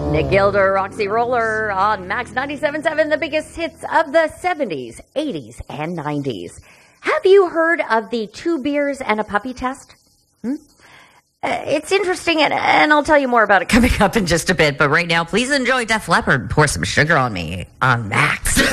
Nick Gilder, Roxy Roller on Max 97.7, the biggest hits of the 70s, 80s, and 90s. Have you heard of the 2 beers and a puppy test? It's interesting, and I'll tell you more about it coming up in just a bit. But right now, please enjoy Def Leppard. Pour some sugar on me on Max.